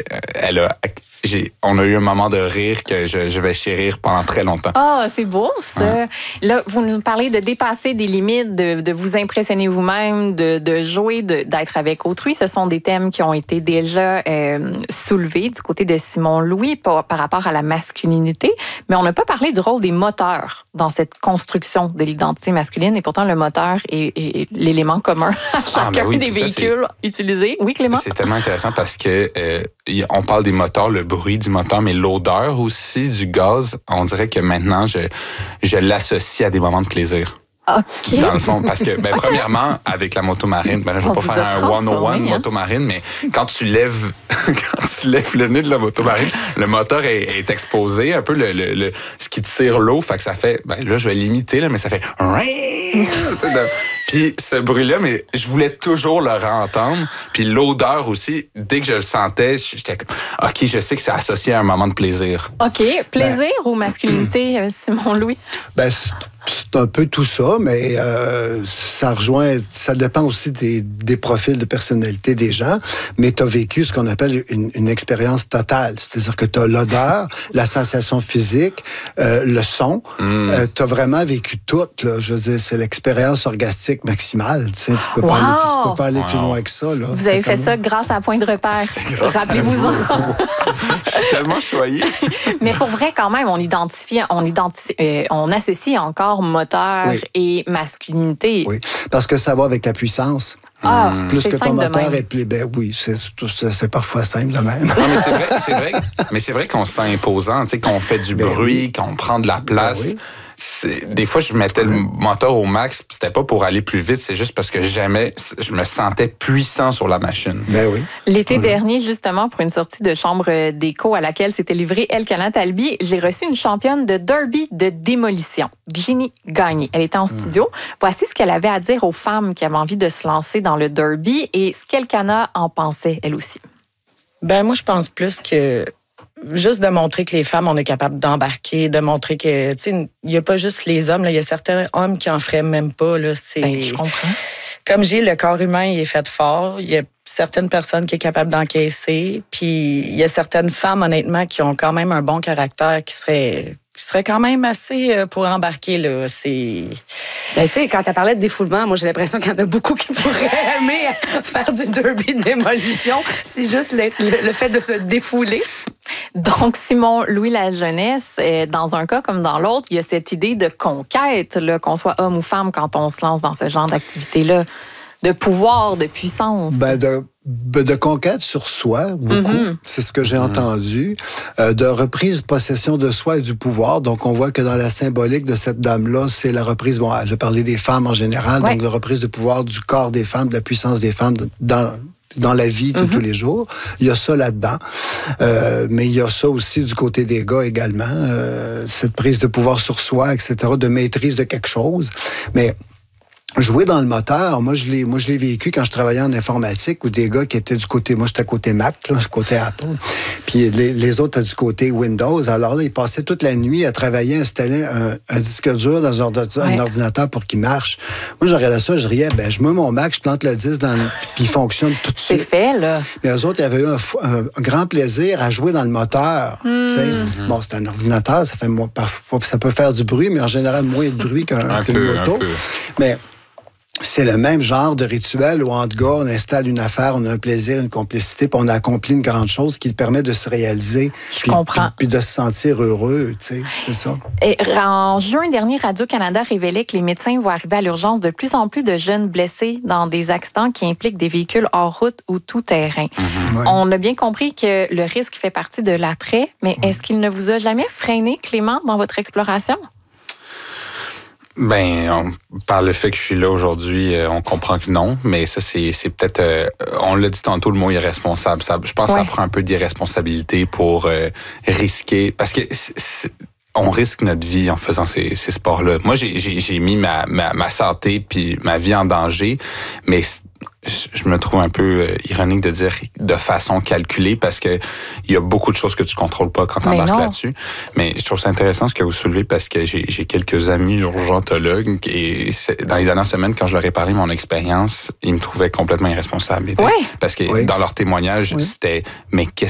on a eu un moment de rire que je vais chérir pendant très longtemps. Ah, c'est beau, ça. Ouais. Là, vous nous parlez de dépasser des limites, de vous impressionner vous-même, de jouer, d'être avec autrui. Ce sont des thèmes qui ont été déjà soulevés du côté de Simon Louis par rapport à la masculinité. Mais on n'a pas parlé du rôle des moteurs dans cette construction de l'identité masculine. Et pourtant, le moteur est l'élément commun à chacun des véhicules utilisés. Oui, Clément? C'est tellement intéressant parce que on parle des moteurs, le bruit du moteur, mais l'odeur aussi du gaz, on dirait que maintenant, je l'associe à des moments de plaisir. OK. Dans le fond, parce que, premièrement, avec la motomarine, là, je ne vais pas faire un 101 motomarine, mais quand tu lèves le nez de la motomarine, le moteur est exposé, un peu ce qui tire l'eau, fait que ça fait, là, je vais l'imiter, là, mais ça fait... Puis ce bruit-là, mais je voulais toujours le entendre. Puis l'odeur aussi, dès que je le sentais, j'étais comme, OK, je sais que c'est associé à un moment de plaisir. OK. Plaisir ou masculinité, Simon Louis? C'est un peu tout ça, mais ça dépend aussi des profils de personnalité des gens, mais tu as vécu ce qu'on appelle une expérience totale, c'est-à-dire que tu as l'odeur, la sensation physique, le son, tu as vraiment vécu tout, là. Je veux dire, c'est l'expérience orgastique maximale, tu sais, tu peux pas aller plus loin que ça, là. Vous avez fait ça grâce à Point de repère. Rappelez-vous-en. Je suis tellement choyé. Mais pour vrai, quand même, on associe encore moteur et masculinité. Oui, parce que ça va avec la puissance. Plus que ton moteur est plus... c'est parfois simple de même. Non, mais c'est vrai qu'on se sent imposant, tu sais, qu'on fait du bruit, qu'on prend de la place. Des fois, je mettais le moteur au max, puis c'était pas pour aller plus vite, c'est juste parce que je me sentais puissant sur la machine. L'été dernier, justement, pour une sortie de chambre d'écho à laquelle s'était livrée Elkana Talbi, j'ai reçu une championne de derby de démolition, Ginny Gagné. Elle était en studio. Voici ce qu'elle avait à dire aux femmes qui avaient envie de se lancer dans le derby et ce qu'Elkana en pensait, elle aussi. Moi, je pense plus que juste de montrer que les femmes, on est capable d'embarquer, de montrer que, tu sais, il n'y a pas juste les hommes, il y a certains hommes qui en feraient même pas. Là, je comprends. Comme j'ai le corps humain, il est fait fort. Il y a certaines personnes qui sont capables d'encaisser. Puis il y a certaines femmes, honnêtement, qui ont quand même un bon caractère, qui seraient quand même assez pour embarquer, là. Tu sais, quand tu parlais de défoulement, moi, j'ai l'impression qu'il y en a beaucoup qui pourraient aimer faire du derby de démolition. C'est juste le fait de se défouler. Donc, Simon Louis la jeunesse, dans un cas comme dans l'autre, il y a cette idée de conquête, là, qu'on soit homme ou femme quand on se lance dans ce genre d'activité-là, de pouvoir, de puissance. De conquête sur soi, beaucoup. C'est ce que j'ai entendu. De reprise, possession de soi et du pouvoir. Donc, on voit que dans la symbolique de cette dame-là, c'est la reprise, elle a parlé des femmes en général, donc la reprise de pouvoir du corps des femmes, de la puissance des femmes dans la vie de tous les jours. Il y a ça là-dedans. Mais il y a ça aussi du côté des gars également. Cette prise de pouvoir sur soi, etc., de maîtrise de quelque chose. Mais jouer dans le moteur, moi je l'ai vécu quand je travaillais en informatique, où des gars qui étaient du côté, moi j'étais côté Mac, là, côté Apple, puis les autres étaient du côté Windows. Alors là, ils passaient toute la nuit à travailler, à installer un disque dur dans un ordinateur pour qu'il marche. Moi, je regardais ça, je riais, je mets mon Mac, je plante le disque puis il fonctionne tout de suite. C'est fait, là. Mais eux autres, ils avaient eu un grand plaisir à jouer dans le moteur. Bon, c'est un ordinateur, parfois, ça peut faire du bruit, mais en général, moins de bruit qu'une moto. Mais c'est le même genre de rituel où, entre gars, on installe une affaire, on a un plaisir, une complicité, puis on a accompli une grande chose qui permet de se réaliser. Puis de se sentir heureux, tu sais, c'est ça. Et en juin dernier, Radio-Canada révélait que les médecins vont arriver à l'urgence de plus en plus de jeunes blessés dans des accidents qui impliquent des véhicules hors route ou tout-terrain. On a bien compris que le risque fait partie de l'attrait, mais est-ce qu'il ne vous a jamais freiné, Clément, dans votre exploration? Par le fait que je suis là aujourd'hui, on comprend que non, mais ça, c'est peut-être... on l'a dit tantôt, le mot irresponsable. Je pense que ça prend un peu d'irresponsabilité pour risquer... Parce que on risque notre vie en faisant ces sports-là. Moi, j'ai mis ma santé puis ma vie en danger, mais je me trouve un peu ironique de dire de façon calculée parce que il y a beaucoup de choses que tu contrôles pas quand tu embarques là-dessus. Mais je trouve ça intéressant ce que vous soulevez parce que j'ai quelques amis urgentologues et dans les dernières semaines, quand je leur ai parlé de mon expérience, ils me trouvaient complètement irresponsable. Parce que dans leur témoignage, c'était « Mais qu'est-ce